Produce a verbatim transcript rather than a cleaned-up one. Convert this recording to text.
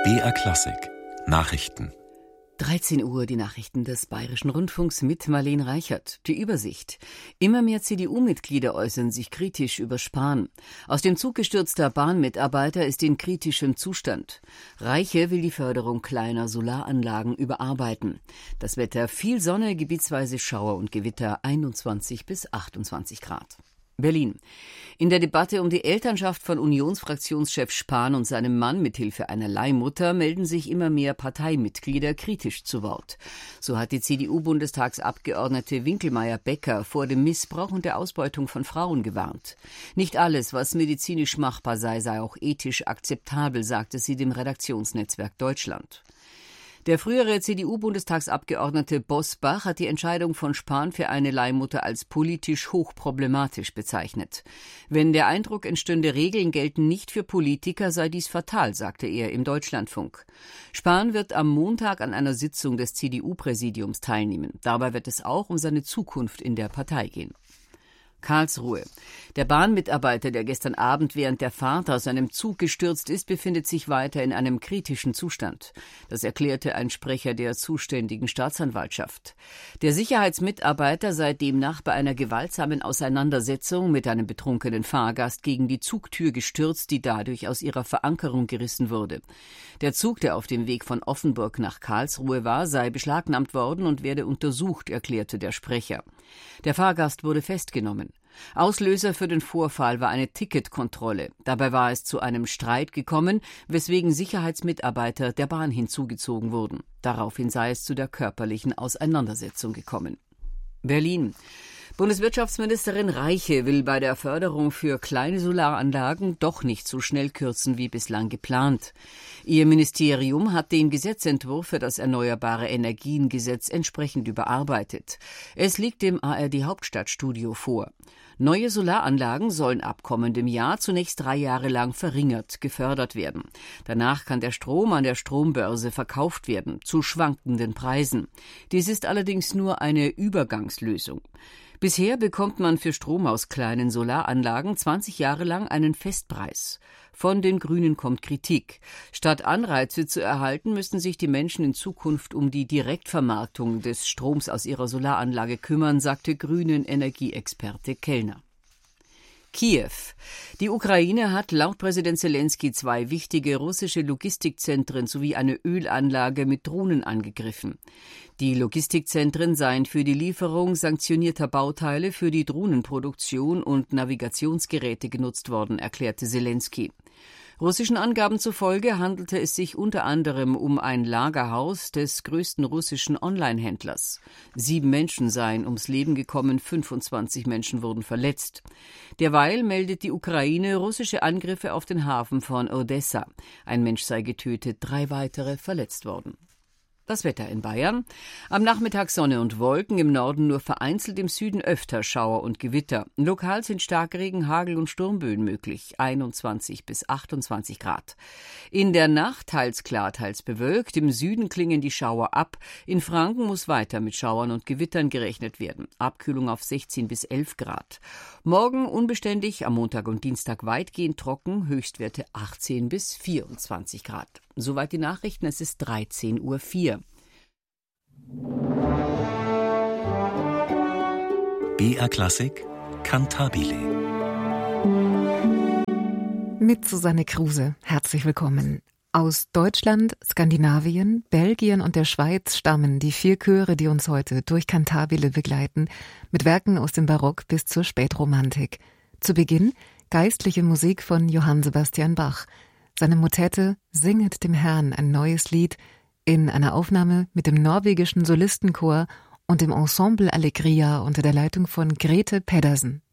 B R Klassik Nachrichten. dreizehn Uhr, die Nachrichten des Bayerischen Rundfunks mit Marlene Reichert. Die Übersicht. Immer mehr C D U-Mitglieder äußern sich kritisch über Spahn. Aus dem Zug gestürzter Bahnmitarbeiter ist in kritischem Zustand. Reiche will die Förderung kleiner Solaranlagen überarbeiten. Das Wetter: viel Sonne, gebietsweise Schauer und Gewitter, einundzwanzig bis achtundzwanzig Grad. Berlin. In der Debatte um die Elternschaft von Unionsfraktionschef Spahn und seinem Mann mithilfe einer Leihmutter melden sich immer mehr Parteimitglieder kritisch zu Wort. So hat die C D U-Bundestagsabgeordnete Winkelmeier-Becker vor dem Missbrauch und der Ausbeutung von Frauen gewarnt. Nicht alles, was medizinisch machbar sei, sei auch ethisch akzeptabel, sagte sie dem Redaktionsnetzwerk Deutschland. Der frühere C D U-Bundestagsabgeordnete Bosbach hat die Entscheidung von Spahn für eine Leihmutter als politisch hochproblematisch bezeichnet. Wenn der Eindruck entstünde, Regeln gelten nicht für Politiker, sei dies fatal, sagte er im Deutschlandfunk. Spahn wird am Montag an einer Sitzung des C D U-Präsidiums teilnehmen. Dabei wird es auch um seine Zukunft in der Partei gehen. Karlsruhe. Der Bahnmitarbeiter, der gestern Abend während der Fahrt aus einem Zug gestürzt ist, befindet sich weiter in einem kritischen Zustand. Das erklärte ein Sprecher der zuständigen Staatsanwaltschaft. Der Sicherheitsmitarbeiter sei demnach bei einer gewaltsamen Auseinandersetzung mit einem betrunkenen Fahrgast gegen die Zugtür gestürzt, die dadurch aus ihrer Verankerung gerissen wurde. Der Zug, der auf dem Weg von Offenburg nach Karlsruhe war, sei beschlagnahmt worden und werde untersucht, erklärte der Sprecher. Der Fahrgast wurde festgenommen. Auslöser für den Vorfall war eine Ticketkontrolle. Dabei war es zu einem Streit gekommen, weswegen Sicherheitsmitarbeiter der Bahn hinzugezogen wurden. Daraufhin sei es zu der körperlichen Auseinandersetzung gekommen. Berlin. Bundeswirtschaftsministerin Reiche will bei der Förderung für kleine Solaranlagen doch nicht so schnell kürzen wie bislang geplant. Ihr Ministerium hat den Gesetzentwurf für das Erneuerbare Energien-Gesetz entsprechend überarbeitet. Es liegt dem A R D-Hauptstadtstudio vor. Neue Solaranlagen sollen ab kommendem Jahr zunächst drei Jahre lang verringert gefördert werden. Danach kann der Strom an der Strombörse verkauft werden, zu schwankenden Preisen. Dies ist allerdings nur eine Übergangslösung. Bisher bekommt man für Strom aus kleinen Solaranlagen zwanzig Jahre lang einen Festpreis. Von den Grünen kommt Kritik. Statt Anreize zu erhalten, müssten sich die Menschen in Zukunft um die Direktvermarktung des Stroms aus ihrer Solaranlage kümmern, sagte Grünen-Energieexperte Kellner. Kiew. Die Ukraine hat laut Präsident Selenskyj zwei wichtige russische Logistikzentren sowie eine Ölanlage mit Drohnen angegriffen. Die Logistikzentren seien für die Lieferung sanktionierter Bauteile für die Drohnenproduktion und Navigationsgeräte genutzt worden, erklärte Selenskyj. Russischen Angaben zufolge handelte es sich unter anderem um ein Lagerhaus des größten russischen Online-Händlers. Sieben Menschen seien ums Leben gekommen, fünfundzwanzig Menschen wurden verletzt. Derweil meldet die Ukraine russische Angriffe auf den Hafen von Odessa. Ein Mensch sei getötet, drei weitere verletzt worden. Das Wetter in Bayern. Am Nachmittag Sonne und Wolken, im Norden nur vereinzelt, im Süden öfter Schauer und Gewitter. Lokal sind Starkregen, Hagel und Sturmböen möglich, einundzwanzig bis achtundzwanzig Grad. In der Nacht teils klar, teils bewölkt, im Süden klingen die Schauer ab. In Franken muss weiter mit Schauern und Gewittern gerechnet werden. Abkühlung auf sechzehn bis elf Grad. Morgen unbeständig, am Montag und Dienstag weitgehend trocken, Höchstwerte achtzehn bis vierundzwanzig Grad. Soweit die Nachrichten, es ist dreizehn Uhr vier. B R Klassik Cantabile. Mit Susanne Kruse, herzlich willkommen. Aus Deutschland, Skandinavien, Belgien und der Schweiz stammen die vier Chöre, die uns heute durch Cantabile begleiten, mit Werken aus dem Barock bis zur Spätromantik. Zu Beginn geistliche Musik von Johann Sebastian Bach. Seine Motette »Singet dem Herrn ein neues Lied« in einer Aufnahme mit dem norwegischen Solistenchor und dem Ensemble Allegria unter der Leitung von Grete Pedersen.